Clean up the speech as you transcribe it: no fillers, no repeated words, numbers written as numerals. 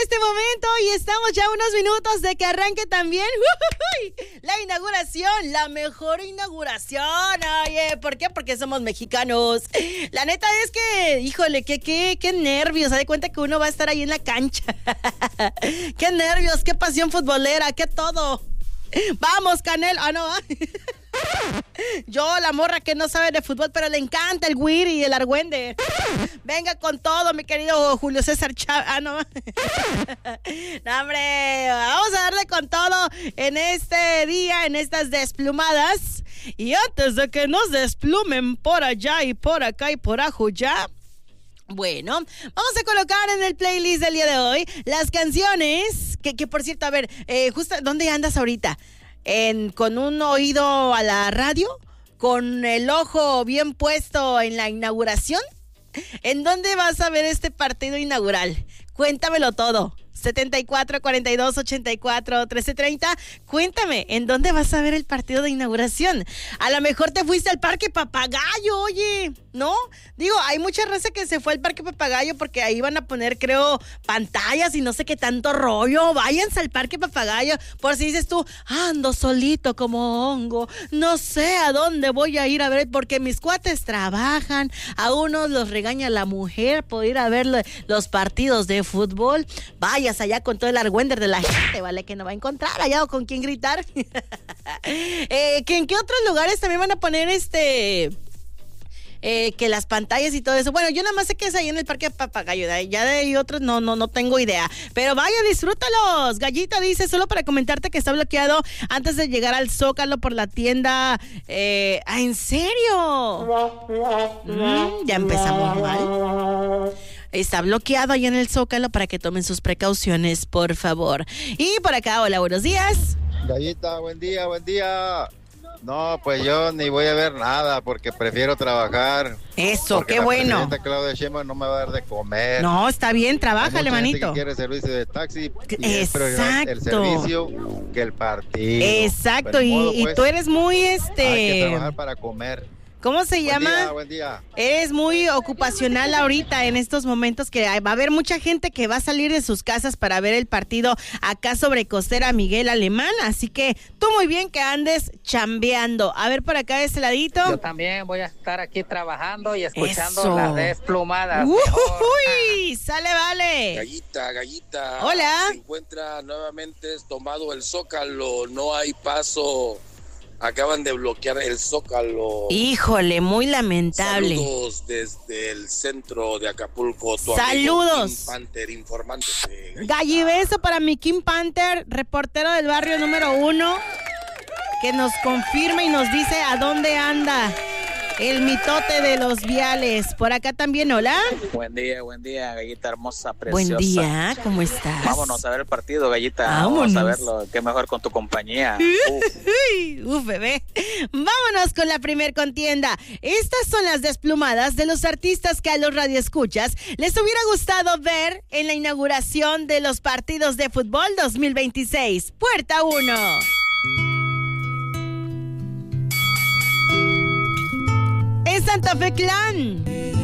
este momento y estamos ya a unos minutos de que arranque también la inauguración, la mejor inauguración. Oye, ¿por qué? Porque somos mexicanos. La neta es que, híjole, qué nervios. Se da cuenta que uno va a estar ahí en la cancha. Qué nervios, qué pasión futbolera, qué todo. Vamos, Canel. Ah, no. Yo, la morra que no sabe de fútbol, pero le encanta el Wiri y el Argüende. Venga con todo, mi querido Julio César Chávez. Ah, no. No, hombre, vamos a darle con todo en este día, en estas desplumadas. Y antes de que nos desplumen por allá y por acá y por ajuya, bueno, vamos a colocar en el playlist del día de hoy las canciones que por cierto, a ver, justo, ¿dónde andas ahorita? ¿Con un oído a la radio? ¿Con el ojo bien puesto en la inauguración? ¿En dónde vas a ver este partido inaugural? Cuéntamelo todo. 74 42 84 13 30. Cuéntame, ¿en dónde vas a ver el partido de inauguración? A lo mejor te fuiste al Parque Papagayo, oye, ¿no? Digo, hay mucha raza que se fue al Parque Papagayo porque ahí van a poner, creo, pantallas y no sé qué tanto rollo. Váyanse al Parque Papagayo. Por si dices tú, ando solito como hongo, no sé a dónde voy a ir a ver, porque mis cuates trabajan, a unos los regaña la mujer por ir a ver los partidos de fútbol. Vayas allá con todo el argüender de la gente, ¿vale? Que no va a encontrar allá o con quién gritar. ¿En qué otros lugares también van a poner que las pantallas y todo eso? Bueno, yo nada más sé que es ahí en el Parque Papagayo, ya de ahí otros no tengo idea, pero vaya, disfrútalos. Gallita dice, solo para comentarte que está bloqueado antes de llegar al Zócalo por la tienda. ¿En serio? Ya empezamos mal. Está bloqueado ahí en el Zócalo para que tomen sus precauciones, por favor. Y por acá, hola, buenos días. Gallita, buen día, buen día. No, pues yo ni voy a ver nada porque prefiero trabajar. Eso, qué bueno. La presidenta Claudia Sheinbaum no me va a dar de comer. No, está bien, trabájale, manito. Que quiere servicio de taxi. Exacto. El servicio que el partido. Exacto, y tú eres muy Hay que trabajar para comer. ¿Cómo se llama? Buen día. Eres muy ocupacional ahorita en estos momentos que va a haber mucha gente que va a salir de sus casas para ver el partido acá sobre Costera Miguel Alemán, así que tú muy bien que andes chambeando. A ver por acá de ese ladito. Yo también voy a estar aquí trabajando y escuchando Eso. Las Desplumadas. Uy, sale, vale. Gallita. Hola. Se encuentra nuevamente tomado el Zócalo, no hay paso. Acaban de bloquear el Zócalo. Híjole, muy lamentable. Saludos desde el centro de Acapulco. Saludos. King Panther informante. Gallibeso para mi King Panther, reportero del barrio número 1, que nos confirma y nos dice a dónde anda el mitote de los viales. Por acá también, hola. Buen día, Gallita hermosa, preciosa. Buen día, ¿cómo estás? Vámonos a ver el partido, Gallita. Vámonos. Vamos a verlo, qué mejor con tu compañía. Bebé. Vámonos con la primer contienda. Estas son las desplumadas de los artistas que a los radioescuchas les hubiera gustado ver en la inauguración de los partidos de fútbol 2026. Puerta 1. Es Santa Fe Clan.